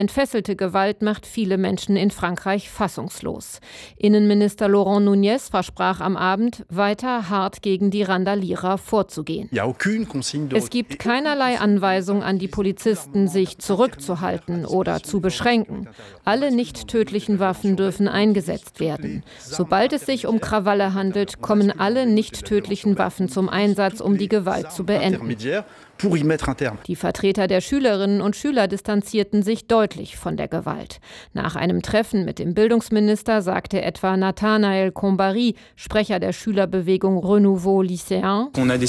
Entfesselte Gewalt macht viele Menschen in Frankreich fassungslos. Innenminister Laurent Nunez versprach am Abend, weiter hart gegen die Randalierer vorzugehen. Es gibt keinerlei Anweisung an die Polizisten, sich zurückzuhalten oder zu beschränken. Alle nicht tödlichen Waffen dürfen eingesetzt werden. Sobald es sich um Krawalle handelt, kommen alle nicht tödlichen Waffen zum Einsatz, um die Gewalt zu beenden. Die Vertreter der Schülerinnen und Schüler distanzierten sich deutlich von der Gewalt. Nach einem Treffen mit dem Bildungsminister sagte etwa Nathanaël Combary, Sprecher der Schülerbewegung Renouveau Lycéen: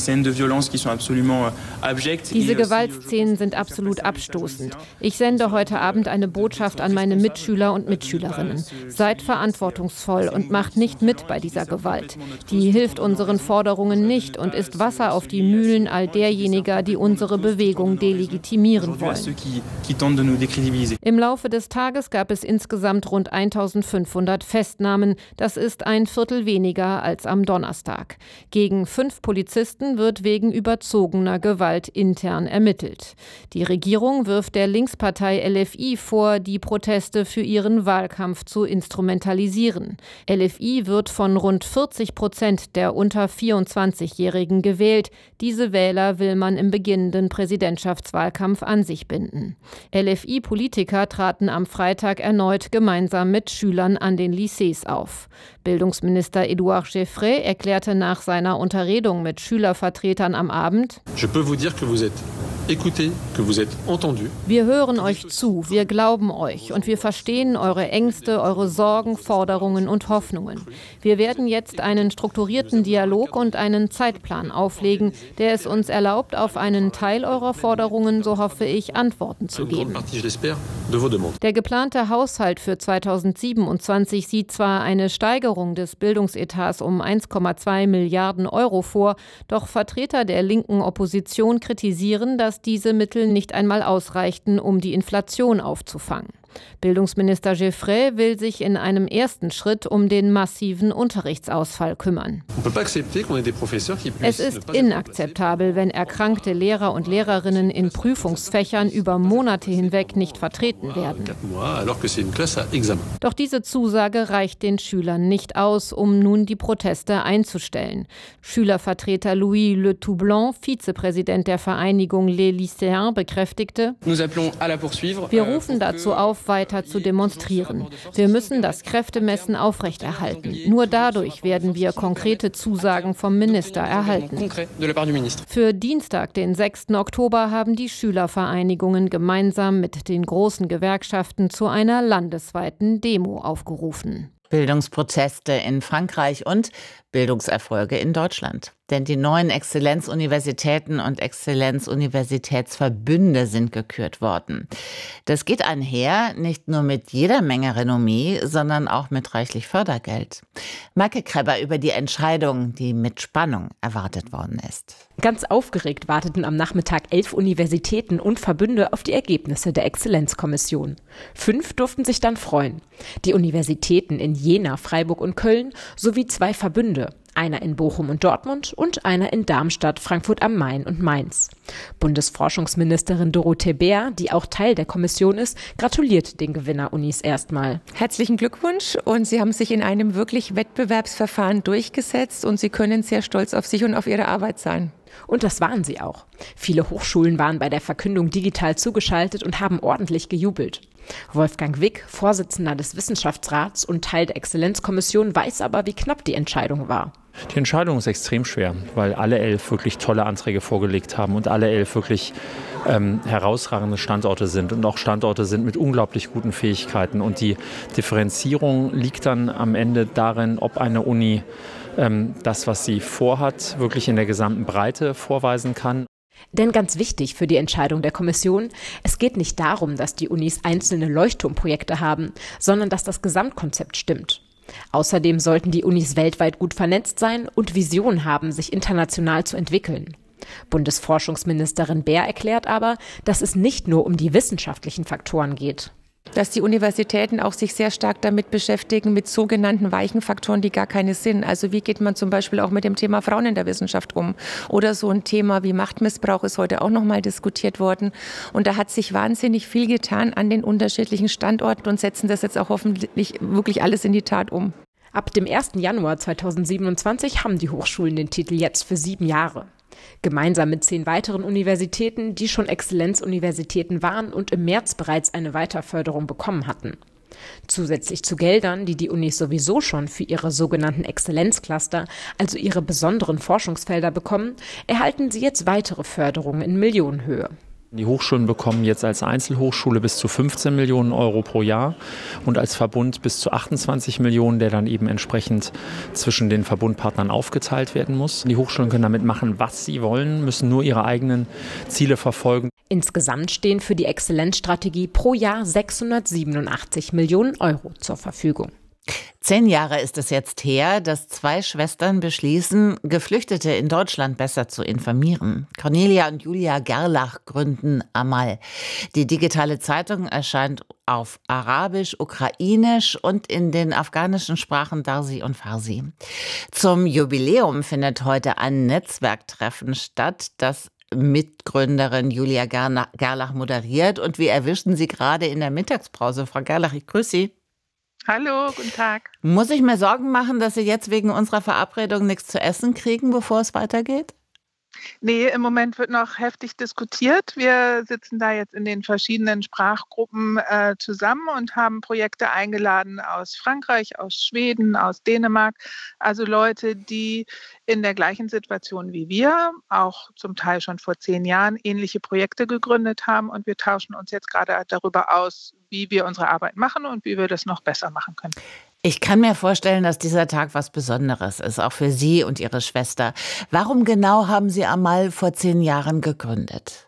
Diese Gewaltszenen sind absolut abstoßend. Ich sende heute Abend eine Botschaft an meine Mitschüler und Mitschülerinnen. Seid verantwortungsvoll und macht nicht mit bei dieser Gewalt. Die hilft unseren Forderungen nicht und ist Wasser auf die Mühlen all derjenigen, die unsere Bewegung delegitimieren wollen. Im Laufe des Tages gab es insgesamt rund 1500 Festnahmen. Das ist ein Viertel weniger als am Donnerstag. Gegen 5 Polizisten wird wegen überzogener Gewalt intern ermittelt. Die Regierung wirft der Linkspartei LFI vor, die Proteste für ihren Wahlkampf zu instrumentalisieren. LFI wird von rund 40% der unter 24-Jährigen gewählt. Diese Wähler will man im beginnenden Präsidentschaftswahlkampf an sich binden. LFI-Politiker traten am Freitag erneut gemeinsam mit Schülern an den Lycées auf. Bildungsminister Édouard Geoffrey erklärte nach seiner Unterredung mit Schülervertretern am Abend: Wir hören euch zu, wir glauben euch und wir verstehen eure Ängste, eure Sorgen, Forderungen und Hoffnungen. Wir werden jetzt einen strukturierten Dialog und einen Zeitplan auflegen, der es uns erlaubt, auf einen Teil eurer Forderungen, so hoffe ich, Antworten zu geben. Der geplante Haushalt für 2027 sieht zwar eine Steigerung des Bildungsetats um 1,2 Milliarden Euro vor, doch Vertreter der linken Opposition kritisieren, dass diese Mittel nicht einmal ausreichten, um die Inflation aufzufangen. Bildungsminister Geoffrey will sich in einem ersten Schritt um den massiven Unterrichtsausfall kümmern. Es ist inakzeptabel, wenn erkrankte Lehrer und Lehrerinnen in Prüfungsfächern über Monate hinweg nicht vertreten werden. Doch diese Zusage reicht den Schülern nicht aus, um nun die Proteste einzustellen. Schülervertreter Louis Le Toublon, Vizepräsident der Vereinigung Les Lycéens, bekräftigte: Wir rufen dazu auf, weiter zu demonstrieren. Wir müssen das Kräftemessen aufrechterhalten. Nur dadurch werden wir konkrete Zusagen vom Minister erhalten. Für Dienstag, den 6. Oktober, haben die Schülervereinigungen gemeinsam mit den großen Gewerkschaften zu einer landesweiten Demo aufgerufen. Bildungsproteste in Frankreich und Bildungserfolge in Deutschland. Denn die neuen Exzellenzuniversitäten und Exzellenzuniversitätsverbünde sind gekürt worden. Das geht einher nicht nur mit jeder Menge Renommee, sondern auch mit reichlich Fördergeld. Maike Kreber über die Entscheidung, die mit Spannung erwartet worden ist. Ganz aufgeregt warteten am Nachmittag 11 Universitäten und Verbünde auf die Ergebnisse der Exzellenzkommission. 5 durften sich dann freuen. Die Universitäten in Jena, Freiburg und Köln sowie 2 Verbünde. Einer in Bochum und Dortmund und einer in Darmstadt, Frankfurt am Main und Mainz. Bundesforschungsministerin Dorothee Bär, die auch Teil der Kommission ist, gratuliert den Gewinner-Unis erstmal. Herzlichen Glückwunsch, und Sie haben sich in einem wirklich Wettbewerbsverfahren durchgesetzt und Sie können sehr stolz auf sich und auf Ihre Arbeit sein. Und das waren sie auch. Viele Hochschulen waren bei der Verkündung digital zugeschaltet und haben ordentlich gejubelt. Wolfgang Wick, Vorsitzender des Wissenschaftsrats und Teil der Exzellenzkommission, weiß aber, wie knapp die Entscheidung war. Die Entscheidung ist extrem schwer, weil alle 11 wirklich tolle Anträge vorgelegt haben und alle 11 wirklich herausragende Standorte sind und auch Standorte sind mit unglaublich guten Fähigkeiten. Und die Differenzierung liegt dann am Ende darin, ob eine Uni das, was sie vorhat, wirklich in der gesamten Breite vorweisen kann. Denn ganz wichtig für die Entscheidung der Kommission, es geht nicht darum, dass die Unis einzelne Leuchtturmprojekte haben, sondern dass das Gesamtkonzept stimmt. Außerdem sollten die Unis weltweit gut vernetzt sein und Visionen haben, sich international zu entwickeln. Bundesforschungsministerin Bär erklärt aber, dass es nicht nur um die wissenschaftlichen Faktoren geht. Dass die Universitäten auch sich sehr stark damit beschäftigen, mit sogenannten weichen Faktoren, die gar keine sind. Also wie geht man zum Beispiel auch mit dem Thema Frauen in der Wissenschaft um? Oder so ein Thema wie Machtmissbrauch ist heute auch nochmal diskutiert worden. Und da hat sich wahnsinnig viel getan an den unterschiedlichen Standorten und setzen das jetzt auch hoffentlich wirklich alles in die Tat um. Ab dem 1. Januar 2027 haben die Hochschulen den Titel jetzt für 7 Jahre. Gemeinsam mit 10 weiteren Universitäten, die schon Exzellenzuniversitäten waren und im März bereits eine Weiterförderung bekommen hatten. Zusätzlich zu Geldern, die die Unis sowieso schon für ihre sogenannten Exzellenzcluster, also ihre besonderen Forschungsfelder bekommen, erhalten sie jetzt weitere Förderungen in Millionenhöhe. Die Hochschulen bekommen jetzt als Einzelhochschule bis zu 15 Millionen Euro pro Jahr und als Verbund bis zu 28 Millionen, der dann eben entsprechend zwischen den Verbundpartnern aufgeteilt werden muss. Die Hochschulen können damit machen, was sie wollen, müssen nur ihre eigenen Ziele verfolgen. Insgesamt stehen für die Exzellenzstrategie pro Jahr 687 Millionen Euro zur Verfügung. 10 Jahre ist es jetzt her, dass 2 Schwestern beschließen, Geflüchtete in Deutschland besser zu informieren. Cornelia und Julia Gerlach gründen Amal. Die digitale Zeitung erscheint auf Arabisch, Ukrainisch und in den afghanischen Sprachen Darzi und Farsi. Zum Jubiläum findet heute ein Netzwerktreffen statt, das Mitgründerin Julia Gerlach moderiert. Und wir erwischen Sie gerade in der Mittagspause. Frau Gerlach, ich grüße Sie. Hallo, guten Tag. Muss ich mir Sorgen machen, dass Sie jetzt wegen unserer Verabredung nichts zu essen kriegen, bevor es weitergeht? Nee, im Moment wird noch heftig diskutiert. Wir sitzen da jetzt in den verschiedenen Sprachgruppen zusammen und haben Projekte eingeladen aus Frankreich, aus Schweden, aus Dänemark. Also Leute, die in der gleichen Situation wie wir, auch zum Teil schon vor 10 Jahren, ähnliche Projekte gegründet haben. Und wir tauschen uns jetzt gerade darüber aus, wie wir unsere Arbeit machen und wie wir das noch besser machen können. Ich kann mir vorstellen, dass dieser Tag was Besonderes ist, auch für Sie und Ihre Schwester. Warum genau haben Sie Amal vor 10 Jahren gegründet?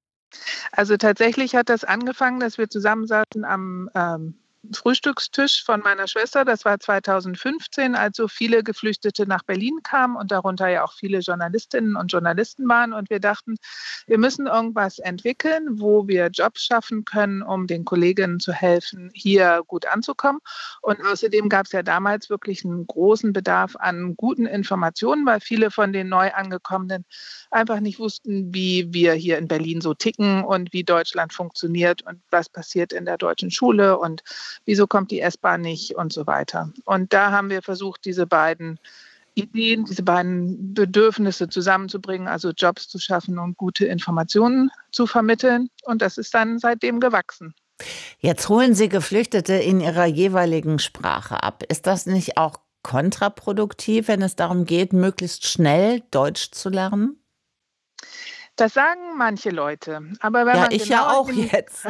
Also tatsächlich hat das angefangen, dass wir zusammensaßen am Frühstückstisch von meiner Schwester. Das war 2015, als so viele Geflüchtete nach Berlin kamen und darunter ja auch viele Journalistinnen und Journalisten waren. Und wir dachten, wir müssen irgendwas entwickeln, wo wir Jobs schaffen können, um den Kolleginnen zu helfen, hier gut anzukommen. Und außerdem gab es ja damals wirklich einen großen Bedarf an guten Informationen, weil viele von den Neuangekommenen einfach nicht wussten, wie wir hier in Berlin so ticken und wie Deutschland funktioniert und was passiert in der deutschen Schule und wieso kommt die S-Bahn nicht und so weiter. Und da haben wir versucht, diese beiden Ideen, diese beiden Bedürfnisse zusammenzubringen, also Jobs zu schaffen und gute Informationen zu vermitteln. Und das ist dann seitdem gewachsen. Jetzt holen Sie Geflüchtete in ihrer jeweiligen Sprache ab. Ist das nicht auch kontraproduktiv, wenn es darum geht, möglichst schnell Deutsch zu lernen? Das sagen manche Leute. Aber wenn Ja, man ich ja auch jetzt.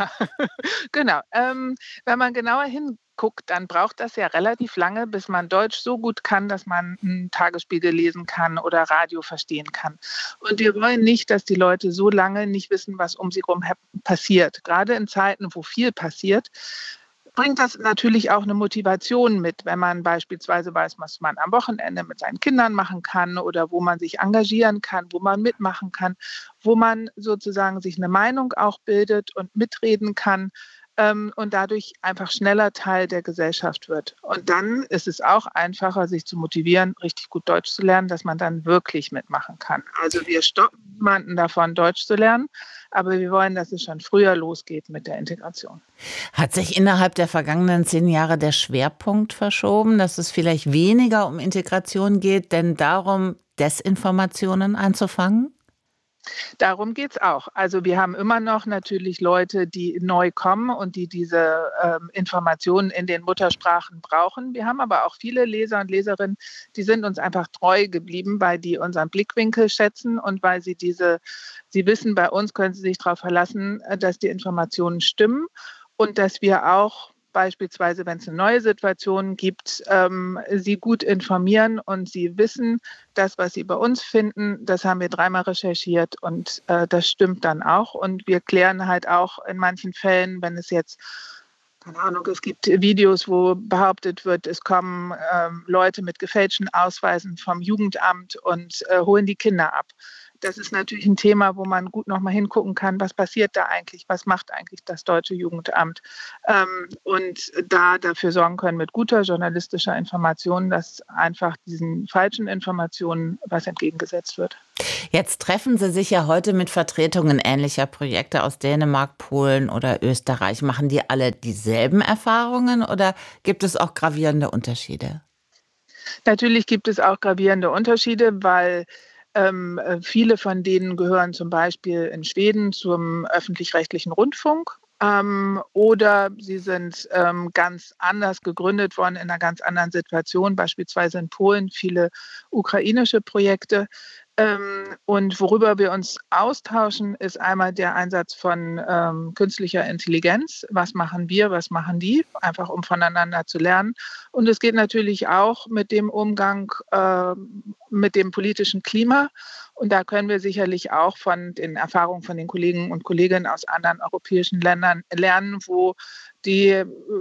Genau. Wenn man genauer hinguckt, dann braucht das ja relativ lange, bis man Deutsch so gut kann, dass man einen Tagesspiegel lesen kann oder Radio verstehen kann. Und wir wollen nicht, dass die Leute so lange nicht wissen, was um sie herum passiert. Gerade in Zeiten, wo viel passiert, bringt das natürlich auch eine Motivation mit, wenn man beispielsweise weiß, was man am Wochenende mit seinen Kindern machen kann oder wo man sich engagieren kann, wo man mitmachen kann, wo man sozusagen sich eine Meinung auch bildet und mitreden kann und dadurch einfach schneller Teil der Gesellschaft wird. Und dann ist es auch einfacher, sich zu motivieren, richtig gut Deutsch zu lernen, dass man dann wirklich mitmachen kann. Also wir stoppen niemanden davon, Deutsch zu lernen, aber wir wollen, dass es schon früher losgeht mit der Integration. Hat sich innerhalb der vergangenen 10 Jahre der Schwerpunkt verschoben, dass es vielleicht weniger um Integration geht, denn darum, Desinformationen einzufangen? Darum geht es auch. Also wir haben immer noch natürlich Leute, die neu kommen und die diese Informationen in den Muttersprachen brauchen. Wir haben aber auch viele Leser und Leserinnen, die sind uns einfach treu geblieben, weil die unseren Blickwinkel schätzen und weil sie wissen, bei uns können sie sich darauf verlassen, dass die Informationen stimmen und dass wir auch beispielsweise, wenn es eine neue Situation gibt, sie gut informieren und sie wissen, das, was sie bei uns finden, das haben wir 3-mal recherchiert und das stimmt dann auch. Und wir klären halt auch in manchen Fällen, wenn es jetzt, keine Ahnung, es gibt Videos, wo behauptet wird, es kommen Leute mit gefälschten Ausweisen vom Jugendamt und holen die Kinder ab. das ist natürlich ein Thema, wo man gut nochmal hingucken kann, was passiert da eigentlich, was macht eigentlich das Deutsche Jugendamt und da dafür sorgen können mit guter journalistischer Information, dass einfach diesen falschen Informationen was entgegengesetzt wird. Jetzt treffen Sie sich ja heute mit Vertretungen ähnlicher Projekte aus Dänemark, Polen oder Österreich. Machen die alle dieselben Erfahrungen oder gibt es auch gravierende Unterschiede? Natürlich gibt es auch gravierende Unterschiede, weil viele von denen gehören zum Beispiel in Schweden zum öffentlich-rechtlichen Rundfunk. Oder sie sind ganz anders gegründet worden, in einer ganz anderen Situation, beispielsweise in Polen viele ukrainische Projekte. Und worüber wir uns austauschen, ist einmal der Einsatz von künstlicher Intelligenz. Was machen wir, was machen die? Einfach um voneinander zu lernen. Und es geht natürlich auch mit dem Umgang mit dem politischen Klima. Und da können wir sicherlich auch von den Erfahrungen von den Kollegen und Kolleginnen aus anderen europäischen Ländern lernen, wo die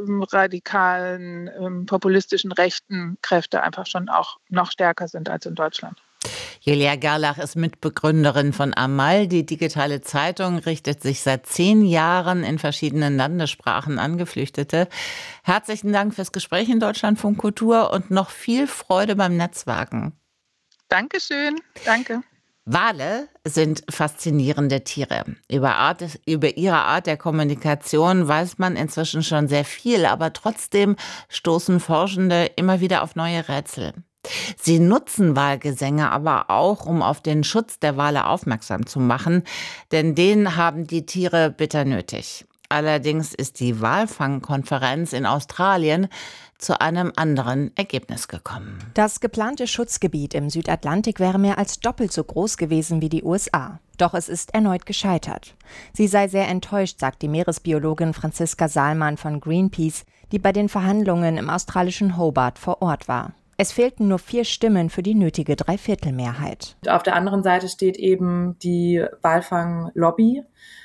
radikalen, populistischen rechten Kräfte einfach schon auch noch stärker sind als in Deutschland. Julia Gerlach ist Mitbegründerin von Amal. Die digitale Zeitung richtet sich seit 10 Jahren in verschiedenen Landessprachen an Geflüchtete. Herzlichen Dank fürs Gespräch in Deutschlandfunk Kultur und noch viel Freude beim Netzwerken. Dankeschön. Danke. Wale sind faszinierende Tiere. Über ihre Art der Kommunikation weiß man inzwischen schon sehr viel, aber trotzdem stoßen Forschende immer wieder auf neue Rätsel. Sie nutzen Walgesänge aber auch, um auf den Schutz der Wale aufmerksam zu machen, denn den haben die Tiere bitter nötig. Allerdings ist die Walfangkonferenz in Australien zu einem anderen Ergebnis gekommen. Das geplante Schutzgebiet im Südatlantik wäre mehr als doppelt so groß gewesen wie die USA. Doch es ist erneut gescheitert. Sie sei sehr enttäuscht, sagt die Meeresbiologin Franziska Salman von Greenpeace, die bei den Verhandlungen im australischen Hobart vor Ort war. Es fehlten nur 4 Stimmen für die nötige Dreiviertelmehrheit. Auf der anderen Seite steht eben die Walfang-Lobby,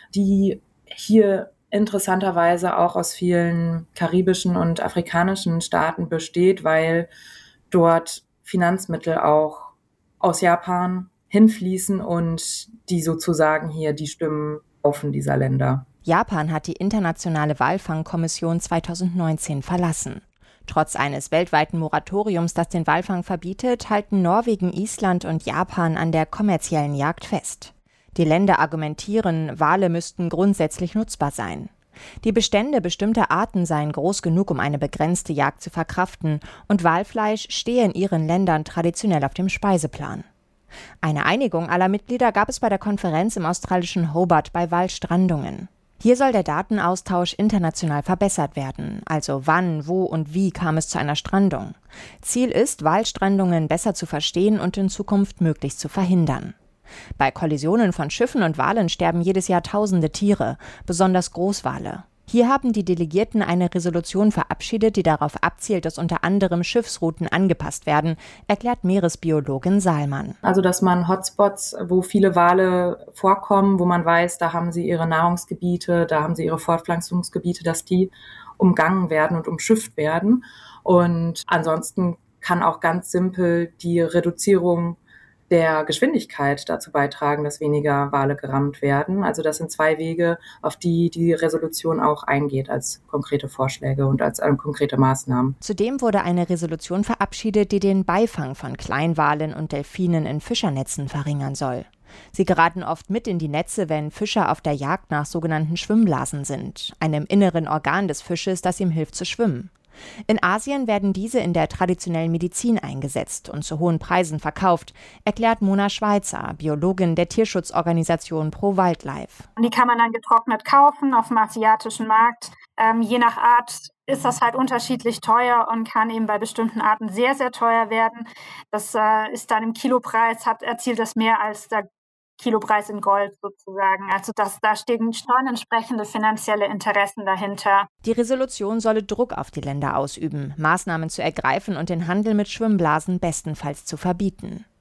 die hier interessanterweise auch aus vielen karibischen und afrikanischen Staaten besteht, weil dort Finanzmittel auch aus Japan hinfließen und die sozusagen hier die Stimmen kaufen dieser Länder. Japan hat die Internationale Walfangkommission 2019 verlassen. Trotz eines weltweiten Moratoriums, das den Walfang verbietet, halten Norwegen, Island und Japan an der kommerziellen Jagd fest. Die Länder argumentieren, Wale müssten grundsätzlich nutzbar sein. Die Bestände bestimmter Arten seien groß genug, um eine begrenzte Jagd zu verkraften, und Walfleisch stehe in ihren Ländern traditionell auf dem Speiseplan. Eine Einigung aller Mitglieder gab es bei der Konferenz im australischen Hobart bei Walstrandungen. Hier soll der Datenaustausch international verbessert werden, also wann, wo und wie kam es zu einer Strandung. Ziel ist, Walstrandungen besser zu verstehen und in Zukunft möglichst zu verhindern. Bei Kollisionen von Schiffen und Walen sterben jedes Jahr tausende Tiere, besonders Großwale. Hier haben die Delegierten eine Resolution verabschiedet, die darauf abzielt, dass unter anderem Schiffsrouten angepasst werden, erklärt Meeresbiologin Salman. Also dass man Hotspots, wo viele Wale vorkommen, wo man weiß, da haben sie ihre Nahrungsgebiete, da haben sie ihre Fortpflanzungsgebiete, dass die umgangen werden und umschifft werden. Und ansonsten kann auch ganz simpel die Reduzierung der Geschwindigkeit dazu beitragen, dass weniger Wale gerammt werden. Also das sind 2 Wege, auf die die Resolution auch eingeht als konkrete Vorschläge und als konkrete Maßnahmen. Zudem wurde eine Resolution verabschiedet, die den Beifang von Kleinwalen und Delfinen in Fischernetzen verringern soll. Sie geraten oft mit in die Netze, wenn Fischer auf der Jagd nach sogenannten Schwimmblasen sind, einem inneren Organ des Fisches, das ihm hilft zu schwimmen. In Asien werden diese in der traditionellen Medizin eingesetzt und zu hohen Preisen verkauft, erklärt Mona Schweizer, Biologin der Tierschutzorganisation Pro Wildlife. Die kann man dann getrocknet kaufen auf dem asiatischen Markt. Je nach Art ist das halt unterschiedlich teuer und kann eben bei bestimmten Arten sehr, sehr teuer werden. Das ist dann im Kilopreis, erzielt das mehr als der Kilopreis in Gold sozusagen. Also da stehen schon entsprechende finanzielle Interessen dahinter. Die Resolution solle Druck auf die Länder ausüben, Maßnahmen zu ergreifen und den Handel mit Schwimmblasen bestenfalls zu verbieten.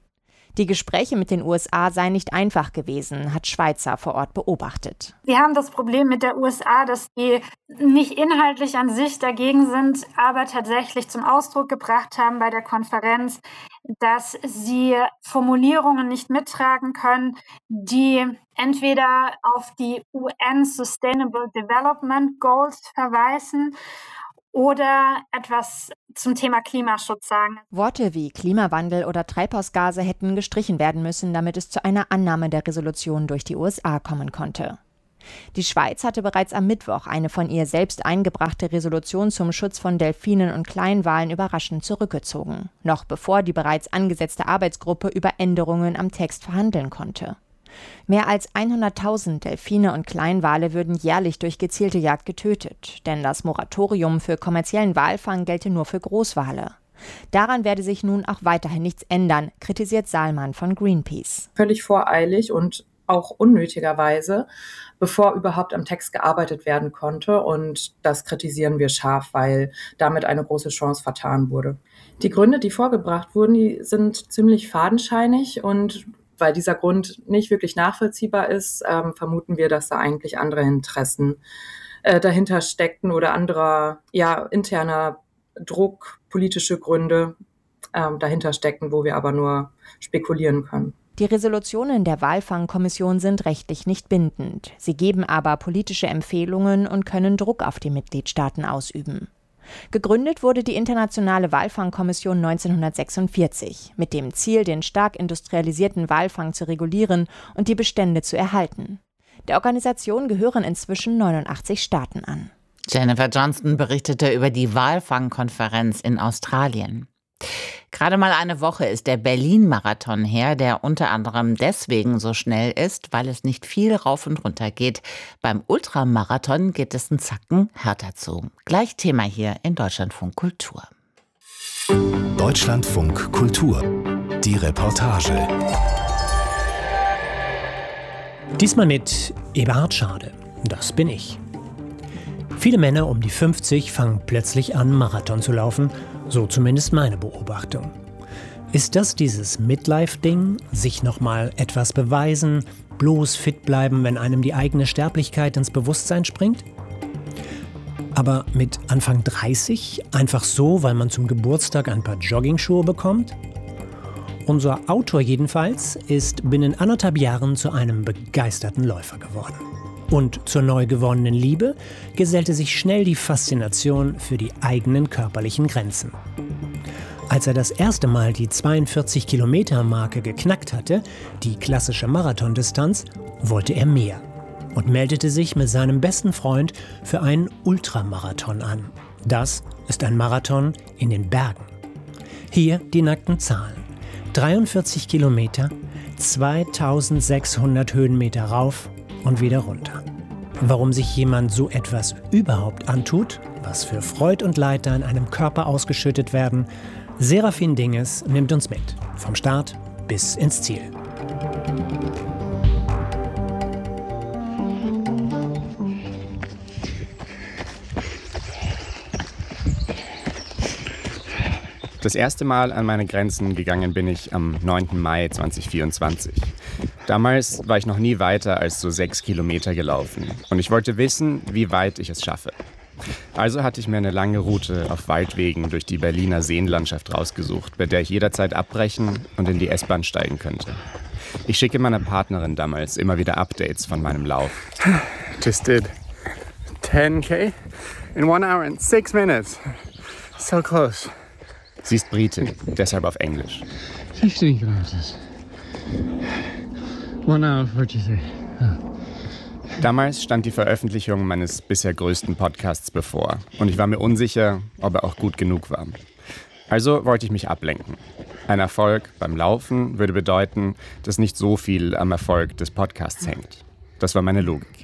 Die Gespräche mit den USA seien nicht einfach gewesen, hat Schweizer vor Ort beobachtet. Wir haben das Problem mit der USA, dass die nicht inhaltlich an sich dagegen sind, aber tatsächlich zum Ausdruck gebracht haben bei der Konferenz, dass sie Formulierungen nicht mittragen können, die entweder auf die UN Sustainable Development Goals verweisen oder etwas zum Thema Klimaschutz sagen. Worte wie Klimawandel oder Treibhausgase hätten gestrichen werden müssen, damit es zu einer Annahme der Resolution durch die USA kommen konnte. Die Schweiz hatte bereits am Mittwoch eine von ihr selbst eingebrachte Resolution zum Schutz von Delfinen und Kleinwalen überraschend zurückgezogen, noch bevor die bereits angesetzte Arbeitsgruppe über Änderungen am Text verhandeln konnte. Mehr als 100.000 Delfine und Kleinwale würden jährlich durch gezielte Jagd getötet, denn das Moratorium für kommerziellen Walfang gelte nur für Großwale. Daran werde sich nun auch weiterhin nichts ändern, kritisiert Salman von Greenpeace. Völlig voreilig und auch unnötigerweise, bevor überhaupt am Text gearbeitet werden konnte. Und das kritisieren wir scharf, weil damit eine große Chance vertan wurde. Die Gründe, die vorgebracht wurden, die sind ziemlich fadenscheinig und weil dieser Grund nicht wirklich nachvollziehbar ist, vermuten wir, dass da eigentlich andere Interessen dahinter steckten oder anderer interner Druck, politische Gründe dahinter steckten, wo wir aber nur spekulieren können. Die Resolutionen der Walfangkommission sind rechtlich nicht bindend. Sie geben aber politische Empfehlungen und können Druck auf die Mitgliedstaaten ausüben. Gegründet wurde die Internationale Walfangkommission 1946 mit dem Ziel, den stark industrialisierten Walfang zu regulieren und die Bestände zu erhalten. Der Organisation gehören inzwischen 89 Staaten an. Jennifer Johnston berichtete über die Walfangkonferenz in Australien. Gerade mal eine Woche ist der Berlin-Marathon her, der unter anderem deswegen so schnell ist, weil es nicht viel rauf und runter geht. Beim Ultramarathon geht es einen Zacken härter zu. Gleich Thema hier in Deutschlandfunk Kultur. Deutschlandfunk Kultur. Die Reportage. Diesmal mit Eberhard Schade. Das bin ich. Viele Männer um die 50 fangen plötzlich an, Marathon zu laufen. So zumindest meine Beobachtung. Ist das dieses Midlife-Ding? Sich nochmal etwas beweisen, bloß fit bleiben, wenn einem die eigene Sterblichkeit ins Bewusstsein springt? Aber mit Anfang 30? Einfach so, weil man zum Geburtstag ein paar Joggingschuhe bekommt? Unser Autor jedenfalls ist binnen 1,5 Jahren zu einem begeisterten Läufer geworden. Und zur neu gewonnenen Liebe gesellte sich schnell die Faszination für die eigenen körperlichen Grenzen. Als er das erste Mal die 42-Kilometer-Marke geknackt hatte, die klassische Marathondistanz, wollte er mehr und meldete sich mit seinem besten Freund für einen Ultramarathon an. Das ist ein Marathon in den Bergen. Hier die nackten Zahlen. 43 Kilometer, 2600 Höhenmeter rauf und wieder runter. Warum sich jemand so etwas überhaupt antut, was für Freud und Leid da in einem Körper ausgeschüttet werden, Serafin Dinges nimmt uns mit, vom Start bis ins Ziel. Das erste Mal an meine Grenzen gegangen bin ich am 9. Mai 2024. Damals war ich noch nie weiter als so 6 Kilometer gelaufen und ich wollte wissen, wie weit ich es schaffe. Also hatte ich mir eine lange Route auf Waldwegen durch die Berliner Seenlandschaft rausgesucht, bei der ich jederzeit abbrechen und in die S-Bahn steigen könnte. Ich schicke meiner Partnerin damals immer wieder Updates von meinem Lauf. Just did 10K in 1 hour and 6 minutes. So close. Sie ist Britin, deshalb auf Englisch. 15 kilometers. 1 hour 43. Damals stand die Veröffentlichung meines bisher größten Podcasts bevor und ich war mir unsicher, ob er auch gut genug war. Also wollte ich mich ablenken. Ein Erfolg beim Laufen würde bedeuten, dass nicht so viel am Erfolg des Podcasts hängt. Das war meine Logik.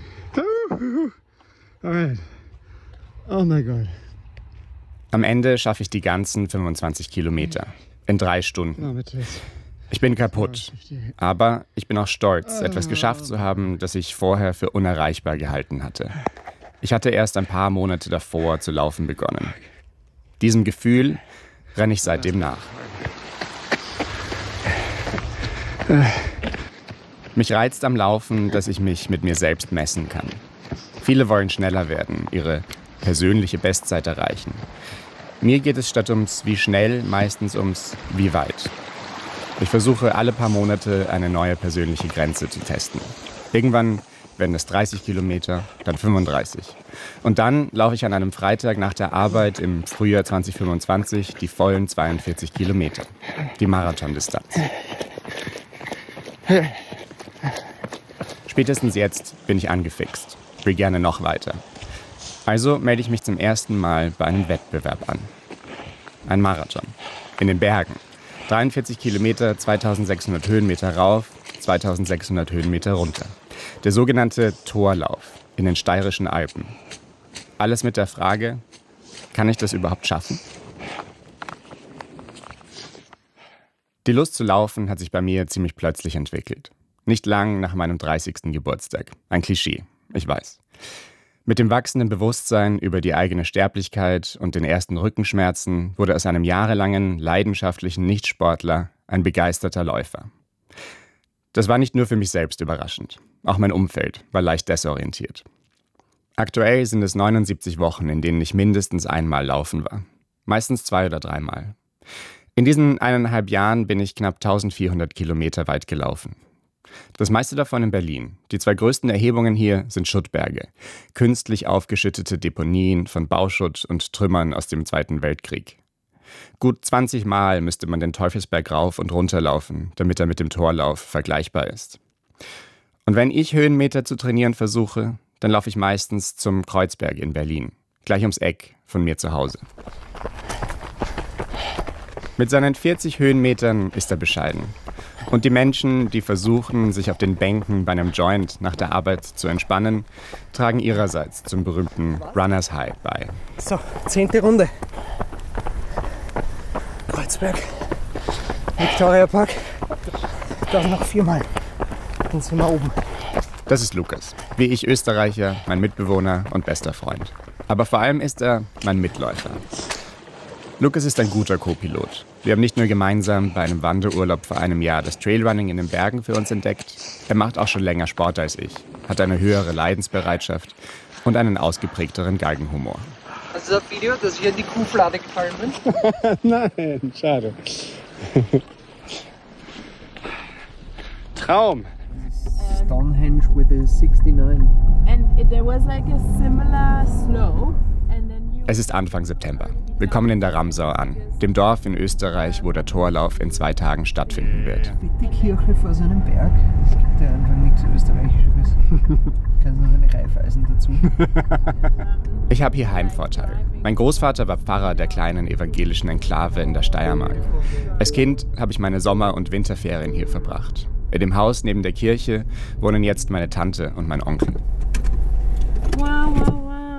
Alright. Oh mein Gott. Am Ende schaffe ich die ganzen 25 Kilometer in 3 Stunden. Ich bin kaputt, aber ich bin auch stolz, etwas geschafft zu haben, das ich vorher für unerreichbar gehalten hatte. Ich hatte erst ein paar Monate davor zu laufen begonnen. Diesem Gefühl renne ich seitdem nach. Mich reizt am Laufen, dass ich mich mit mir selbst messen kann. Viele wollen schneller werden, ihre persönliche Bestzeit erreichen. Mir geht es statt ums wie schnell meistens ums wie weit. Ich versuche alle paar Monate eine neue persönliche Grenze zu testen. Irgendwann werden es 30 Kilometer, dann 35. Und dann laufe ich an einem Freitag nach der Arbeit im Frühjahr 2025 die vollen 42 Kilometer. Die Marathondistanz. Spätestens jetzt bin ich angefixt, will gerne noch weiter. Also melde ich mich zum ersten Mal bei einem Wettbewerb an. Ein Marathon. In den Bergen. 43 Kilometer, 2600 Höhenmeter rauf, 2600 Höhenmeter runter. Der sogenannte Torlauf in den Steirischen Alpen. Alles mit der Frage, kann ich das überhaupt schaffen? Die Lust zu laufen hat sich bei mir ziemlich plötzlich entwickelt. Nicht lang nach meinem 30. Geburtstag. Ein Klischee, ich weiß. Mit dem wachsenden Bewusstsein über die eigene Sterblichkeit und den ersten Rückenschmerzen wurde aus einem jahrelangen, leidenschaftlichen Nichtsportler ein begeisterter Läufer. Das war nicht nur für mich selbst überraschend. Auch mein Umfeld war leicht desorientiert. Aktuell sind es 79 Wochen, in denen ich mindestens einmal laufen war. Meistens 2 oder 3 Mal. In diesen 1,5 Jahren bin ich knapp 1400 Kilometer weit gelaufen. Das meiste davon in Berlin. Die 2 größten Erhebungen hier sind Schuttberge. Künstlich aufgeschüttete Deponien von Bauschutt und Trümmern aus dem Zweiten Weltkrieg. Gut 20 Mal müsste man den Teufelsberg rauf und runter laufen, damit er mit dem Torlauf vergleichbar ist. Und wenn ich Höhenmeter zu trainieren versuche, dann laufe ich meistens zum Kreuzberg in Berlin. Gleich ums Eck von mir zu Hause. Mit seinen 40 Höhenmetern ist er bescheiden. Und die Menschen, die versuchen, sich auf den Bänken bei einem Joint nach der Arbeit zu entspannen, tragen ihrerseits zum berühmten Runners High bei. So, 10. Runde. Kreuzberg, Victoria Park. Da noch 4 Mal. Dann sind wir oben. Das ist Lukas. Wie ich Österreicher, mein Mitbewohner und bester Freund. Aber vor allem ist er mein Mitläufer. Lukas ist ein guter Co-Pilot. Wir haben nicht nur gemeinsam bei einem Wanderurlaub vor einem Jahr das Trailrunning in den Bergen für uns entdeckt, er macht auch schon länger Sport als ich, hat eine höhere Leidensbereitschaft und einen ausgeprägteren Galgenhumor. Hast du das Video, dass ich in die Kuhflade gefallen bin? Nein, schade. Traum. Stonehenge with a 69. And there was like a similar slope. Es ist Anfang September. Wir kommen in der Ramsau an, dem Dorf in Österreich, wo der Torlauf in 2 Tagen stattfinden wird. Die Kirche vor so einem Berg. Es gibt ja einfach nichts Österreichisches. Kannst noch eine Reifeisen dazu. Ich habe hier Heimvorteil. Mein Großvater war Pfarrer der kleinen evangelischen Enklave in der Steiermark. Als Kind habe ich meine Sommer- und Winterferien hier verbracht. In dem Haus neben der Kirche wohnen jetzt meine Tante und mein Onkel. Wow.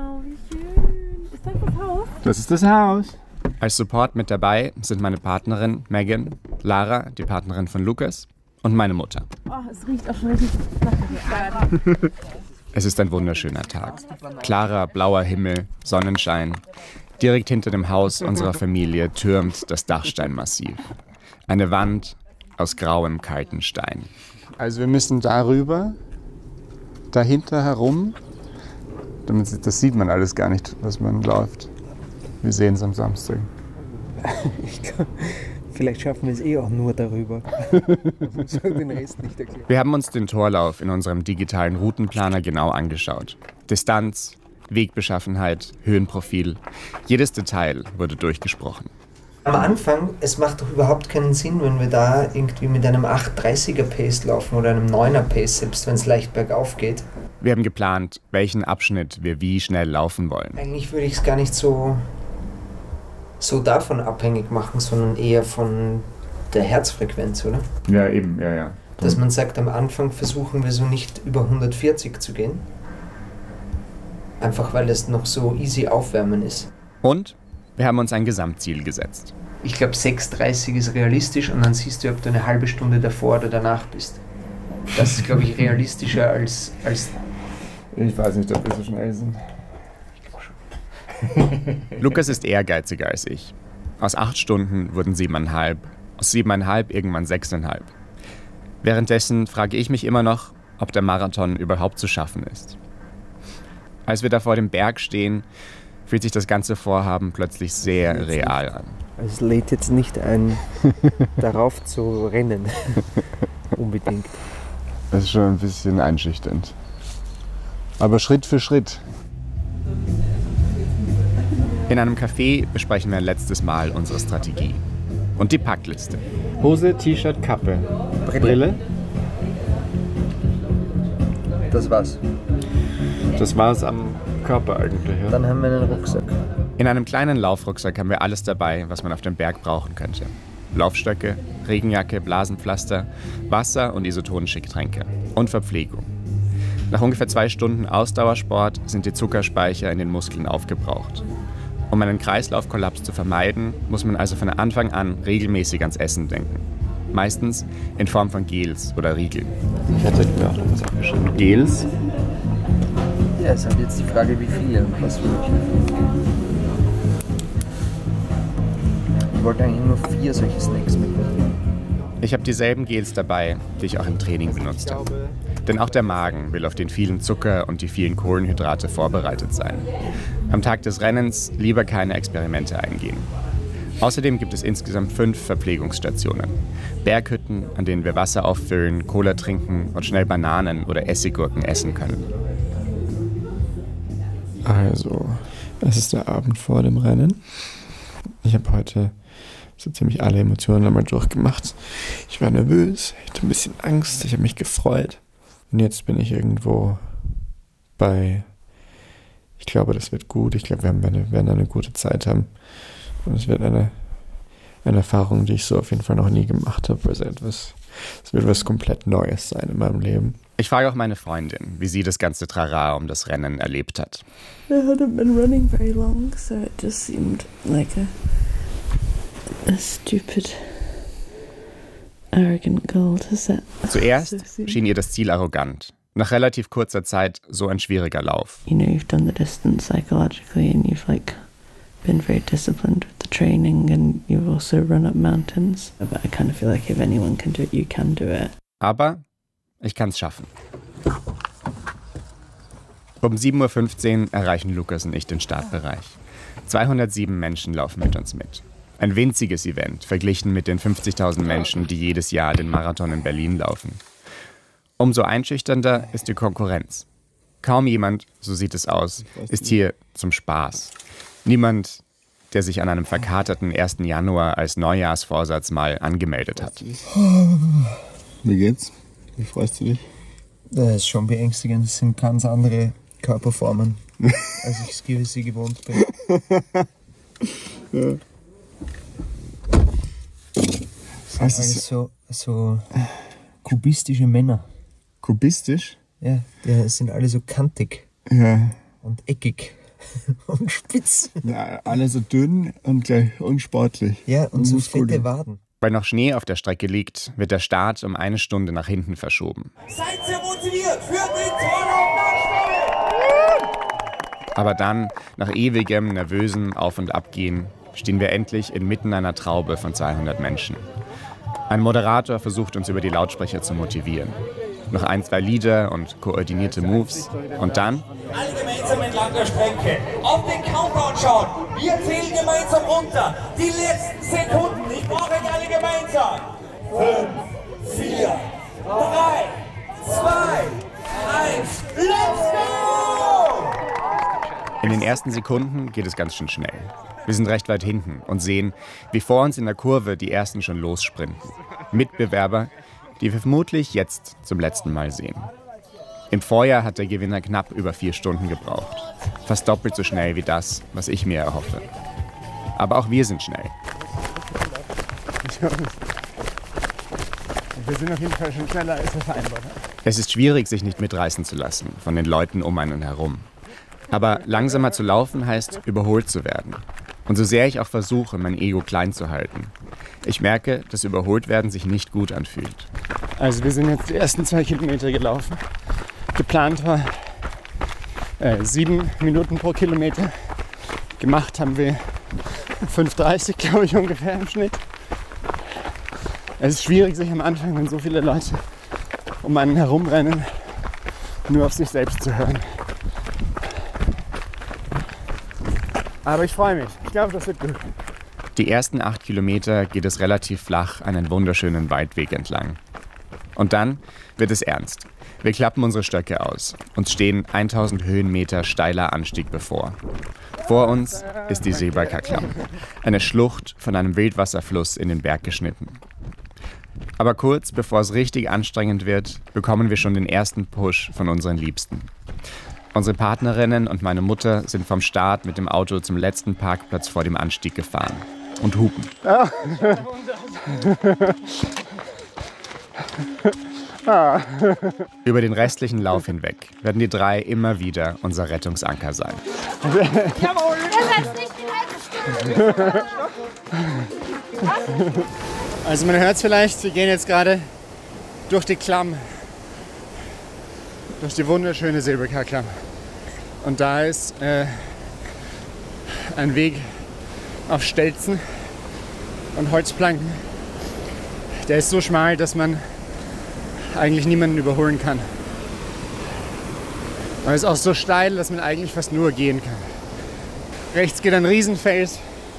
Das ist das Haus. Als Support mit dabei sind meine Partnerin Megan, Lara, die Partnerin von Lukas, und meine Mutter. Oh, es riecht auch schon richtig nach. Es ist ein wunderschöner Tag. Klarer, blauer Himmel, Sonnenschein. Direkt hinter dem Haus unserer Familie türmt das Dachsteinmassiv. Eine Wand aus grauem, kalten Stein. Also wir müssen darüber, dahinter herum. Das sieht man alles gar nicht, was man läuft. Wir sehen es am Samstag. Vielleicht schaffen wir es auch nur darüber. Den Rest nicht erklären. Wir haben uns den Torlauf in unserem digitalen Routenplaner genau angeschaut. Distanz, Wegbeschaffenheit, Höhenprofil. Jedes Detail wurde durchgesprochen. Am Anfang, es macht doch überhaupt keinen Sinn, wenn wir da irgendwie mit einem 8,30er Pace laufen oder einem 9er Pace, selbst wenn es leicht bergauf geht. Wir haben geplant, welchen Abschnitt wir wie schnell laufen wollen. Eigentlich würde ich es gar nicht so davon abhängig machen, sondern eher von der Herzfrequenz, oder? Ja, eben, ja. Dass man sagt, am Anfang versuchen wir so nicht über 140 zu gehen. Einfach weil es noch so easy aufwärmen ist. Und wir haben uns ein Gesamtziel gesetzt. Ich glaube 6,30 ist realistisch und dann siehst du, ob du eine halbe Stunde davor oder danach bist. Das ist, glaube ich, realistischer als... Ich weiß nicht, ob wir so schnell sind. Lukas ist ehrgeiziger als ich. Aus 8 Stunden wurden 7,5. Aus 7,5 irgendwann 6,5. Währenddessen frage ich mich immer noch, ob der Marathon überhaupt zu schaffen ist. Als wir da vor dem Berg stehen, fühlt sich das ganze Vorhaben plötzlich sehr real an. Es lädt jetzt nicht ein, darauf zu rennen. Unbedingt. Das ist schon ein bisschen einschüchternd. Aber Schritt für Schritt. In einem Café besprechen wir ein letztes Mal unsere Strategie. Und die Packliste. Hose, T-Shirt, Kappe. Brille. Das war's. Das war's am Körper eigentlich. Ja. Dann haben wir einen Rucksack. In einem kleinen Laufrucksack haben wir alles dabei, was man auf dem Berg brauchen könnte. Laufstöcke, Regenjacke, Blasenpflaster, Wasser und isotonische Getränke. Und Verpflegung. Nach ungefähr 2 Stunden Ausdauersport sind die Zuckerspeicher in den Muskeln aufgebraucht. Um einen Kreislaufkollaps zu vermeiden, muss man also von Anfang an regelmäßig ans Essen denken. Meistens in Form von Gels oder Riegeln. Ich hatte mir auch noch was aufgeschrieben. Gels? Ja, es ist halt jetzt die Frage, wie viele und was wirklich. Ich wollte eigentlich nur 4 solche Snacks mitnehmen. Ich habe dieselben Gels dabei, die ich auch im Training benutzt habe. Denn auch der Magen will auf den vielen Zucker und die vielen Kohlenhydrate vorbereitet sein. Am Tag des Rennens lieber keine Experimente eingehen. Außerdem gibt es insgesamt 5 Verpflegungsstationen. Berghütten, an denen wir Wasser auffüllen, Cola trinken und schnell Bananen oder Essiggurken essen können. Also, es ist der Abend vor dem Rennen. Ich habe heute so ziemlich alle Emotionen einmal durchgemacht. Ich war nervös, ich hatte ein bisschen Angst, ich habe mich gefreut. Und jetzt bin ich irgendwo bei, ich glaube, das wird gut. Ich glaube, wir werden eine gute Zeit haben. Und es wird eine Erfahrung, die ich so auf jeden Fall noch nie gemacht habe. Also es wird was komplett Neues sein in meinem Leben. Ich frage auch meine Freundin, wie sie das ganze Trara um das Rennen erlebt hat. I hadn't been running very long, so it just seemed like a stupid, arrogant goal to set. Zuerst schien ihr das Ziel arrogant. Nach relativ kurzer Zeit so ein schwieriger Lauf. You know, you've done the distance psychologically and you've been very disciplined with the training and you've also run up mountains. But I kind of feel like if anyone can do it, you can do it. Aber ich kann es schaffen. Um 7:15 Uhr erreichen Lukas und ich den Startbereich. 207 Menschen laufen mit uns mit. Ein winziges Event, verglichen mit den 50.000 Menschen, die jedes Jahr den Marathon in Berlin laufen. Umso einschüchternder ist die Konkurrenz. Kaum jemand, so sieht es aus, ist hier zum Spaß. Niemand, der sich an einem verkaterten 1. Januar als Neujahrsvorsatz mal angemeldet hat. Wie geht's? Wie freust du dich? Das ist schon beängstigend. Das sind ganz andere Körperformen, als ich es gewisse gewohnt bin. Ja. Das ist so kubistische Männer. Kubistisch? Ja, die sind alle so kantig. Ja. Und eckig. Und spitz. Ja, alle so dünn und gleich unsportlich. Ja, und so fette Waden. Weil noch Schnee auf der Strecke liegt, wird der Start um 1 Stunde nach hinten verschoben. Seid ihr motiviert für den Torlauf-Nachspiel! Aber dann, nach ewigem, nervösem Auf- und Abgehen, stehen wir endlich inmitten einer Traube von 200 Menschen. Ein Moderator versucht uns über die Lautsprecher zu motivieren. Noch 1, 2 Lieder und koordinierte Moves. Und dann... Alle gemeinsam entlang der Strecke. Auf den Countdown schauen. Wir zählen gemeinsam runter. Die letzten Sekunden. Ich brauche euch alle gemeinsam. 5, 4, 3, 2, 1. Let's go! In den ersten Sekunden geht es ganz schön schnell. Wir sind recht weit hinten und sehen, wie vor uns in der Kurve die Ersten schon lossprinten. Mitbewerber, die wir vermutlich jetzt zum letzten Mal sehen. Im Vorjahr hat der Gewinner knapp über 4 Stunden gebraucht. Fast doppelt so schnell wie das, was ich mir erhoffe. Aber auch wir sind schnell. Wir sind auf jeden Fall schon schneller, als wir vereinbart haben. Es ist schwierig, sich nicht mitreißen zu lassen von den Leuten um einen herum. Aber langsamer zu laufen heißt, überholt zu werden. Und so sehr ich auch versuche, mein Ego klein zu halten, ich merke, dass Überholtwerden sich nicht gut anfühlt. Also wir sind jetzt die ersten 2 Kilometer gelaufen. Geplant war 7 Minuten pro Kilometer. Gemacht haben wir 5,30, glaube ich, ungefähr im Schnitt. Es ist schwierig, sich am Anfang, wenn so viele Leute um einen herumrennen, nur auf sich selbst zu hören. Aber ich freue mich. Ich glaube, das wird gut. Die ersten 8 Kilometer geht es relativ flach einen wunderschönen Waldweg entlang. Und dann wird es ernst. Wir klappen unsere Stöcke aus. Uns stehen 1000 Höhenmeter steiler Anstieg bevor. Vor uns ist die Silberkaklamm, eine Schlucht von einem Wildwasserfluss in den Berg geschnitten. Aber kurz bevor es richtig anstrengend wird, bekommen wir schon den ersten Push von unseren Liebsten. Unsere Partnerinnen und meine Mutter sind vom Start mit dem Auto zum letzten Parkplatz vor dem Anstieg gefahren und hupen. Über den restlichen Lauf hinweg werden die 3 immer wieder unser Rettungsanker sein. Jawohl! Er setzt nicht die halbe Stunde! Also man hört es vielleicht, wir gehen jetzt gerade durch die Klamm. Durch die wunderschöne Silberkaklamm. Und da ist ein Weg auf Stelzen und Holzplanken. Der ist so schmal, dass man eigentlich niemanden überholen kann. Aber es ist auch so steil, dass man eigentlich fast nur gehen kann. Rechts geht ein Riesenfels.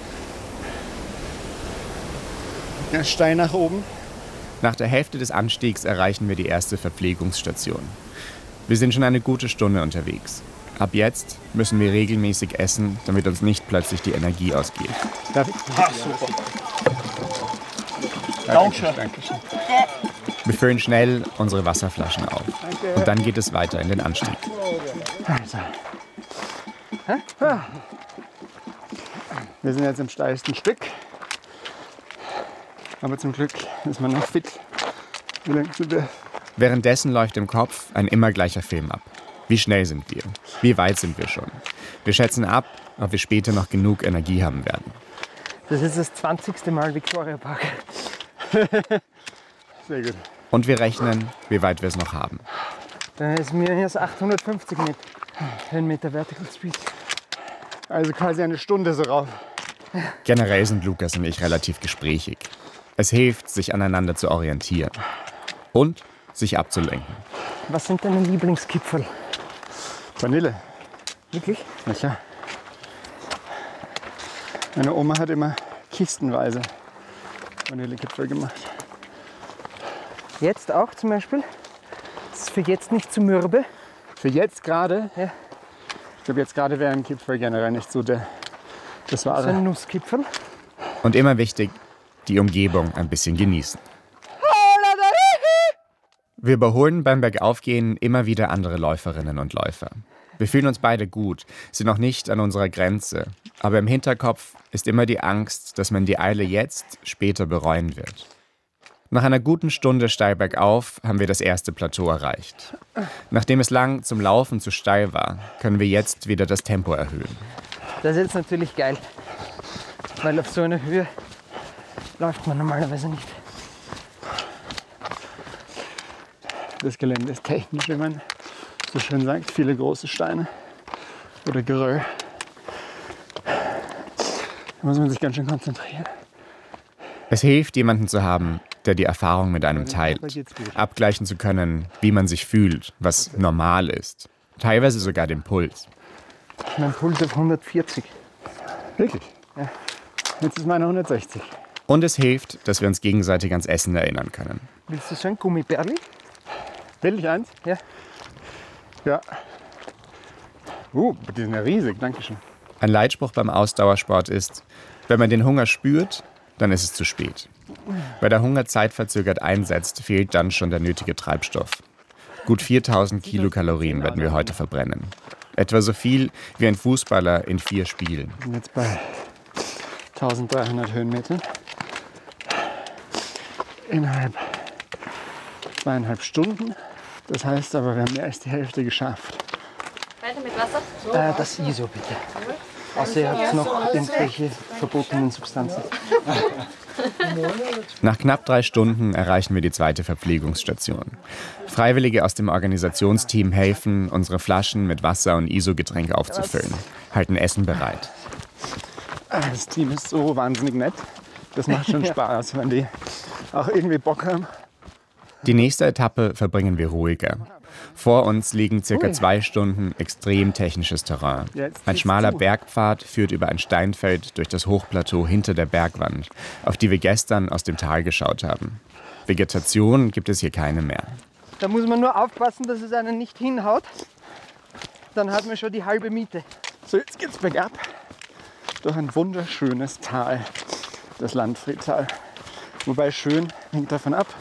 Ja, steil nach oben. Nach der Hälfte des Anstiegs erreichen wir die erste Verpflegungsstation. Wir sind schon eine gute Stunde unterwegs. Ab jetzt müssen wir regelmäßig essen, damit uns nicht plötzlich die Energie ausgeht. Darf ich? Ah, super. Dankeschön. Wir füllen schnell unsere Wasserflaschen auf. Und dann geht es weiter in den Anstieg. Also. Wir sind jetzt im steilsten Stück. Aber zum Glück ist man noch fit. Wie lange sind wir? Währenddessen läuft im Kopf ein immer gleicher Film ab. Wie schnell sind wir? Wie weit sind wir schon? Wir schätzen ab, ob wir später noch genug Energie haben werden. Das ist das 20. Mal Victoria Park. Sehr gut. Und wir rechnen, wie weit wir es noch haben. Dann ist mir jetzt 850 Höhenmeter Vertical Speed. Also quasi eine Stunde so rauf. Generell sind Lukas und ich relativ gesprächig. Es hilft, sich aneinander zu orientieren. Und sich abzulenken. Was sind deine Lieblingskipferl? Vanille. Wirklich? Na klar. Meine Oma hat immer kistenweise Vanillekipferl gemacht. Jetzt auch zum Beispiel? Das ist für jetzt nicht zu mürbe. Für jetzt gerade? Ja. Ich glaube, jetzt gerade wäre ein Kipferl generell nicht so das Wahre. So ein Nusskipferl. Und immer wichtig, die Umgebung ein bisschen genießen. Wir überholen beim Bergaufgehen immer wieder andere Läuferinnen und Läufer. Wir fühlen uns beide gut, sind noch nicht an unserer Grenze. Aber im Hinterkopf ist immer die Angst, dass man die Eile jetzt später bereuen wird. Nach einer guten Stunde steil bergauf haben wir das erste Plateau erreicht. Nachdem es lang zum Laufen zu steil war, können wir jetzt wieder das Tempo erhöhen. Das ist jetzt natürlich geil, weil auf so einer Höhe läuft man normalerweise nicht. Das Gelände ist technisch, wie man so schön sagt, viele große Steine oder Geröll. Da muss man sich ganz schön konzentrieren. Es hilft, jemanden zu haben, der die Erfahrung mit einem teilt, abgleichen zu können, wie man sich fühlt, was normal ist, teilweise sogar den Puls. Mein Puls auf 140. Wirklich? Ja. Jetzt ist meine 160. Und es hilft, dass wir uns gegenseitig ans Essen erinnern können. Willst du so ein Gummibärli? Will ich eins? Ja. Ja. Die sind ja riesig, danke schön. Ein Leitspruch beim Ausdauersport ist, wenn man den Hunger spürt, dann ist es zu spät. Weil der Hunger zeitverzögert einsetzt, fehlt dann schon der nötige Treibstoff. Gut 4000 Kilokalorien werden wir heute verbrennen. Etwa so viel wie ein Fußballer in 4 Spielen. Wir sind jetzt bei 1300 Höhenmetern. Innerhalb 2,5 Stunden. Das heißt aber, wir haben mehr als die Hälfte geschafft. Weiter mit Wasser? Das ISO bitte. Außer ihr habt noch irgendwelche verbotenen Substanzen. Nach knapp 3 Stunden erreichen wir die zweite Verpflegungsstation. Freiwillige aus dem Organisationsteam helfen, unsere Flaschen mit Wasser und ISO-Getränk aufzufüllen, halten Essen bereit. Das Team ist so wahnsinnig nett. Das macht schon Spaß, wenn die auch irgendwie Bock haben. Die nächste Etappe verbringen wir ruhiger. Vor uns liegen circa 2 Stunden extrem technisches Terrain. Ein schmaler Bergpfad führt über ein Steinfeld durch das Hochplateau hinter der Bergwand, auf die wir gestern aus dem Tal geschaut haben. Vegetation gibt es hier keine mehr. Da muss man nur aufpassen, dass es einen nicht hinhaut. Dann hat man schon die halbe Miete. So, jetzt geht's bergab durch ein wunderschönes Tal, das Landfriedtal. Wobei schön hängt davon ab.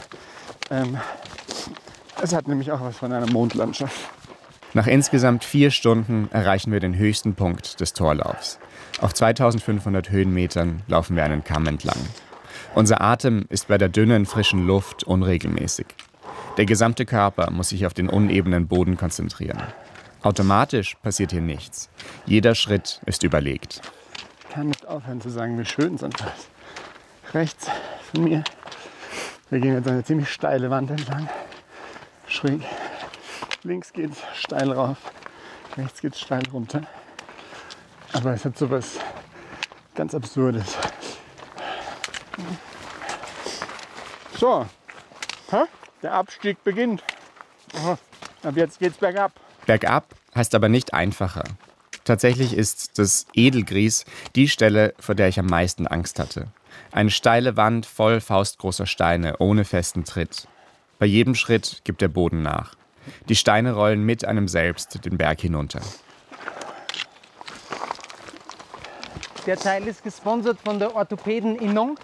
Es hat nämlich auch was von einer Mondlandschaft. Nach insgesamt 4 Stunden erreichen wir den höchsten Punkt des Torlaufs. Auf 2500 Höhenmetern laufen wir einen Kamm entlang. Unser Atem ist bei der dünnen, frischen Luft unregelmäßig. Der gesamte Körper muss sich auf den unebenen Boden konzentrieren. Automatisch passiert hier nichts. Jeder Schritt ist überlegt. Ich kann nicht aufhören zu sagen, wie schön es einfach ist. Rechts von mir, wir gehen jetzt eine ziemlich steile Wand entlang. Schräg. Links geht's steil rauf, rechts geht's steil runter. Aber es hat so was ganz Absurdes. So, der Abstieg beginnt. Ab jetzt geht's bergab. Bergab heißt aber nicht einfacher. Tatsächlich ist das Edelgries die Stelle, vor der ich am meisten Angst hatte. Eine steile Wand voll faustgroßer Steine, ohne festen Tritt. Bei jedem Schritt gibt der Boden nach. Die Steine rollen mit einem selbst den Berg hinunter. Der Teil ist gesponsert von der Orthopäden Innung.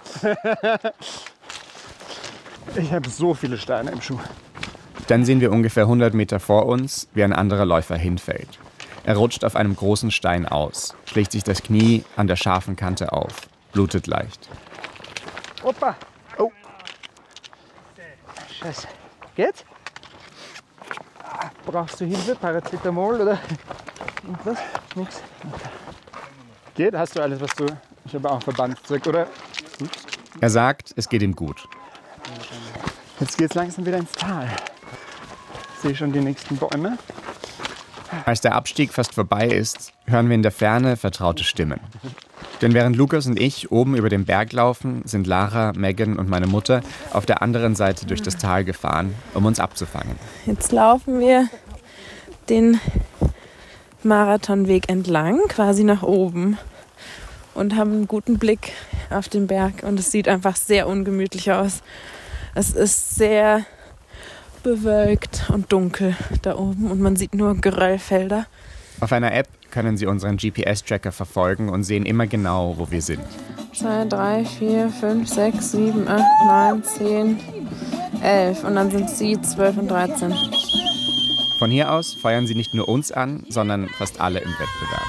Ich habe so viele Steine im Schuh. Dann sehen wir ungefähr 100 Meter vor uns, wie ein anderer Läufer hinfällt. Er rutscht auf einem großen Stein aus, schlägt sich das Knie an der scharfen Kante auf, blutet leicht. Opa! Oh! Scheiße. Geht's? Brauchst du Hilfe? Paracetamol oder irgendwas? Nix? Okay. Geht? Hast du alles, was du... Ich habe auch Verbandszeug, oder? Er sagt, es geht ihm gut. Jetzt geht's langsam wieder ins Tal. Ich sehe schon die nächsten Bäume. Als der Abstieg fast vorbei ist, hören wir in der Ferne vertraute Stimmen. Denn während Lukas und ich oben über den Berg laufen, sind Lara, Megan und meine Mutter auf der anderen Seite durch das Tal gefahren, um uns abzufangen. Jetzt laufen wir den Marathonweg entlang, quasi nach oben, und haben einen guten Blick auf den Berg. Und es sieht einfach sehr ungemütlich aus. Es ist sehr bewölkt und dunkel da oben und man sieht nur Geröllfelder. Auf einer App können Sie unseren GPS-Tracker verfolgen und sehen immer genau, wo wir sind. 2, 3, 4, 5, 6, 7, 8, 9, 10, 11 und dann sind Sie 12 und 13. Von hier aus feuern Sie nicht nur uns an, sondern fast alle im Wettbewerb.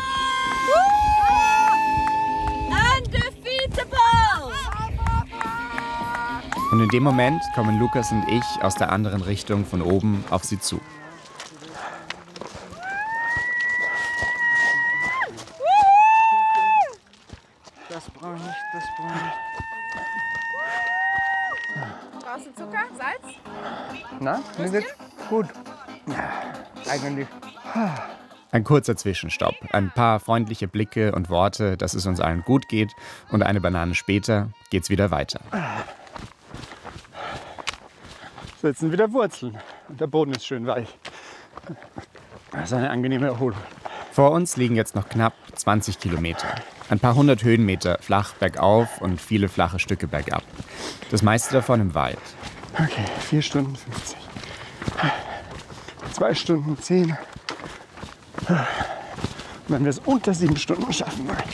Und in dem Moment kommen Lukas und ich aus der anderen Richtung von oben auf sie zu. Das brauche ich nicht, das brauche ich nicht. Brauchst du Zucker, Salz? Na, mir geht's gut. Ja, eigentlich. Ein kurzer Zwischenstopp, ein paar freundliche Blicke und Worte, dass es uns allen gut geht, und eine Banane später geht's wieder weiter. So, jetzt sind wieder Wurzeln und der Boden ist schön weich. Das ist eine angenehme Erholung. Vor uns liegen jetzt noch knapp 20 Kilometer. Ein paar 100 Höhenmeter flach bergauf und viele flache Stücke bergab. Das meiste davon im Wald. Okay, 4 Stunden 50. 2 Stunden 10. Wenn wir es unter 7 Stunden schaffen wollen.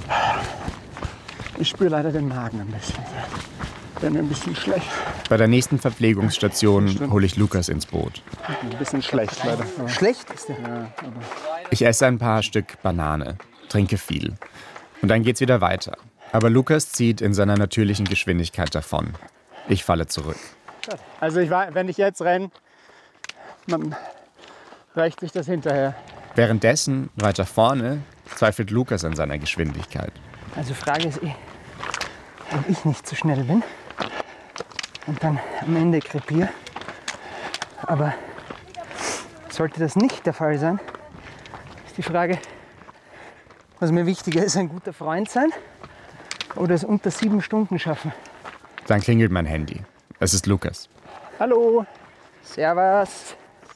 Ich spüre leider den Magen ein bisschen. Wäre mir ein bisschen schlecht. Bei der nächsten Verpflegungsstation hole ich Lukas ins Boot. Ein bisschen schlecht leider. Schlecht ist der? Ja, aber ich esse ein paar Stück Banane, trinke viel. Und dann geht's wieder weiter. Aber Lukas zieht in seiner natürlichen Geschwindigkeit davon. Ich falle zurück. Also wenn ich jetzt renne, dann reicht sich das hinterher. Währenddessen, weiter vorne, zweifelt Lukas an seiner Geschwindigkeit. Also Frage ist wenn ich nicht zu schnell bin und dann am Ende krepiere. Aber sollte das nicht der Fall sein, ist die Frage, was mir wichtiger ist, ein guter Freund sein oder es unter 7 Stunden schaffen. Dann klingelt mein Handy. Es ist Lukas. Hallo, servus.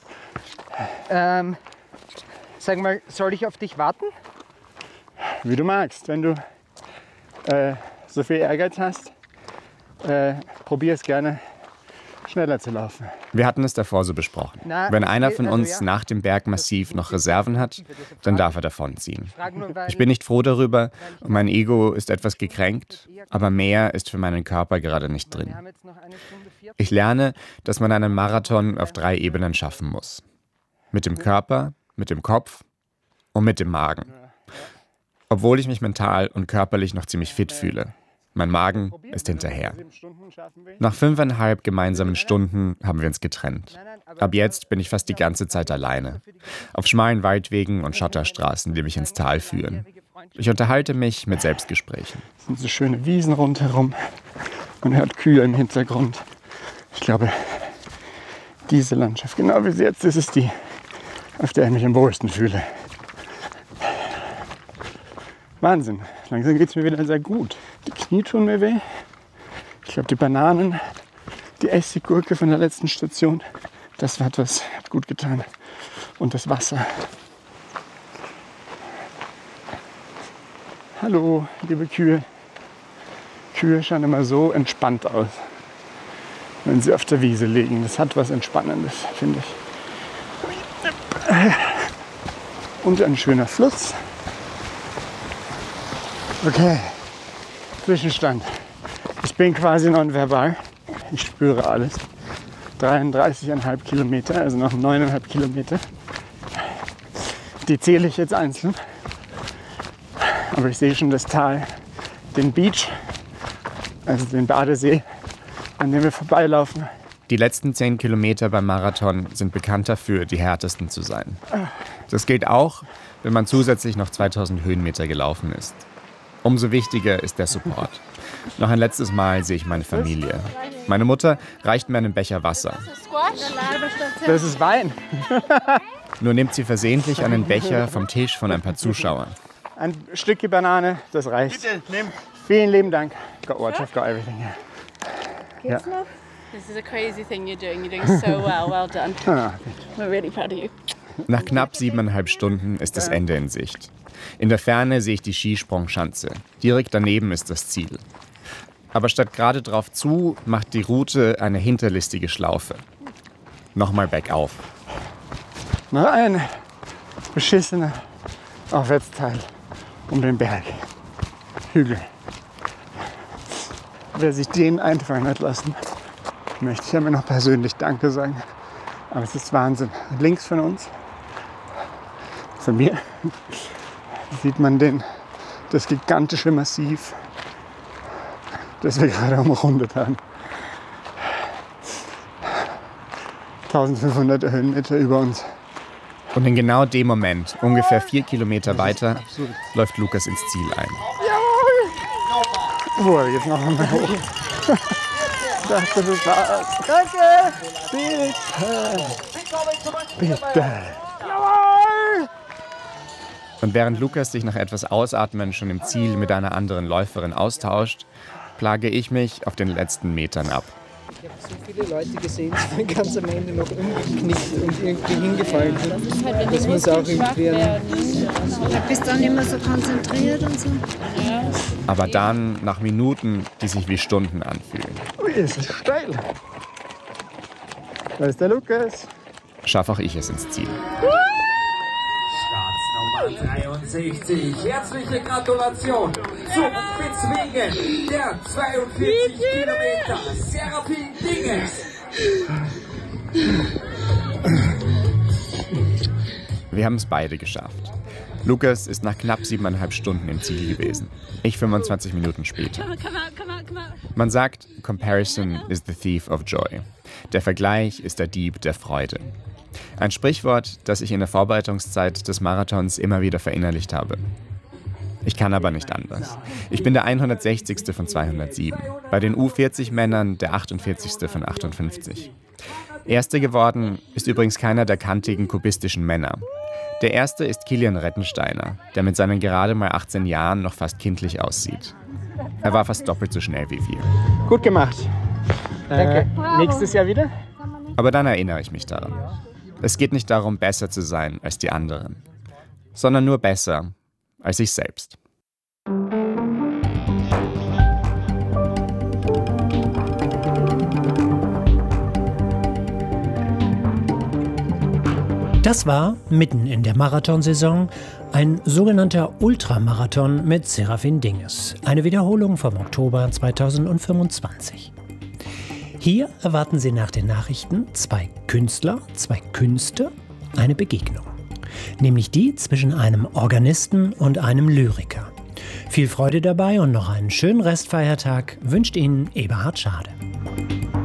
Sag mal, soll ich auf dich warten? Wie du magst. Wenn du so viel Ehrgeiz hast, probier es gerne, schneller zu laufen. Wir hatten es davor so besprochen. Wenn einer von uns nach dem Bergmassiv noch Reserven hat, dann darf er davonziehen. Ich bin nicht froh darüber und mein Ego ist etwas gekränkt, aber mehr ist für meinen Körper gerade nicht drin. Ich lerne, dass man einen Marathon auf 3 Ebenen schaffen muss. Mit dem Körper, mit dem Kopf und mit dem Magen. Obwohl ich mich mental und körperlich noch ziemlich fit fühle. Mein Magen ist hinterher. Nach 5,5 gemeinsamen Stunden haben wir uns getrennt. Ab jetzt bin ich fast die ganze Zeit alleine. Auf schmalen Waldwegen und Schotterstraßen, die mich ins Tal führen. Ich unterhalte mich mit Selbstgesprächen. Es sind so schöne Wiesen rundherum. Man hört Kühe im Hintergrund. Ich glaube, diese Landschaft, genau wie sie jetzt ist, ist die, auf der ich mich am wohlsten fühle. Wahnsinn, langsam geht es mir wieder sehr gut. Die Knie tun mir weh. Ich glaube, die Bananen, die Essiggurke von der letzten Station, das hat gut getan. Und das Wasser. Hallo, liebe Kühe. Kühe schauen immer so entspannt aus, wenn sie auf der Wiese liegen. Das hat was Entspannendes, finde ich. Und ein schöner Fluss. Okay, Zwischenstand. Ich bin quasi nonverbal. Ich spüre alles. 33,5 Kilometer, also noch 9,5 Kilometer. Die zähle ich jetzt einzeln. Aber ich sehe schon das Tal, den Beach, also den Badesee, an dem wir vorbeilaufen. Die letzten 10 Kilometer beim Marathon sind bekannt dafür, die härtesten zu sein. Das gilt auch, wenn man zusätzlich noch 2000 Höhenmeter gelaufen ist. Umso wichtiger ist der Support. Noch ein letztes Mal sehe ich meine Familie. Meine Mutter reicht mir einen Becher Wasser. Das ist Wein. Nur nimmt sie versehentlich einen Becher vom Tisch von ein paar Zuschauern. Ein Stückchen Banane, das reicht. Bitte, nimm. Vielen lieben Dank. Got watch, I've got everything here. Geht's noch? This is a crazy thing you're doing. You're doing so well. Well done. We're really proud of you. Nach knapp 7,5 Stunden ist das Ende in Sicht. In der Ferne sehe ich die Skisprungschanze. Direkt daneben ist das Ziel. Aber statt gerade drauf zu, macht die Route eine hinterlistige Schlaufe. Nochmal bergauf. Noch ein beschissener Aufwärtsteil um den Berg. Hügel. Wer sich den einfallen hat lassen, möchte ich mir noch persönlich Danke sagen. Aber es ist Wahnsinn. Links von uns, von mir, sieht man das gigantische Massiv, das wir gerade umrundet haben. 1500 Höhenmeter über uns. Und in genau dem Moment, ungefähr 4 Kilometer weiter, läuft Lukas ins Ziel ein. Jawohl! Jetzt noch einmal hoch. Ich dachte, das war's. Danke! Bitte! Bitte! Jawohl! Und während Lukas sich nach etwas Ausatmen schon im Ziel mit einer anderen Läuferin austauscht, plage ich mich auf den letzten Metern ab. Ich habe so viele Leute gesehen, die sind ganz am Ende noch umgeknickt und irgendwie hingefallen sind. Das muss auch irgendwie werden. Du bist dann immer so konzentriert und so. Aber dann, nach Minuten, die sich wie Stunden anfühlen. Ui, es ist steil. Da ist der Lukas. Schaffe auch ich es ins Ziel. Startnummer 63. Herzliche Gratulation zum Bezwingen der 42 Kilometer. Serafin Dinges. Wir haben es beide geschafft. Lukas ist nach knapp 7,5 Stunden im Ziel gewesen. Ich 25 Minuten später. Man sagt, Comparison is the thief of joy. Der Vergleich ist der Dieb der Freude. Ein Sprichwort, das ich in der Vorbereitungszeit des Marathons immer wieder verinnerlicht habe. Ich kann aber nicht anders. Ich bin der 160. von 207. Bei den U40-Männern der 48. von 58. Erster geworden ist übrigens keiner der kantigen kubistischen Männer. Der erste ist Kilian Rettensteiner, der mit seinen gerade mal 18 Jahren noch fast kindlich aussieht. Er war fast doppelt so schnell wie wir. Gut gemacht. Danke. Nächstes Jahr wieder? Aber dann erinnere ich mich daran. Es geht nicht darum, besser zu sein als die anderen, sondern nur besser als ich selbst. Das war mitten in der Marathonsaison ein sogenannter Ultramarathon mit Serafin Dinges. Eine Wiederholung vom Oktober 2025. Hier erwarten Sie nach den Nachrichten 2 Künstler, 2 Künste, eine Begegnung. Nämlich die zwischen einem Organisten und einem Lyriker. Viel Freude dabei und noch einen schönen Restfeiertag wünscht Ihnen Eberhard Schade.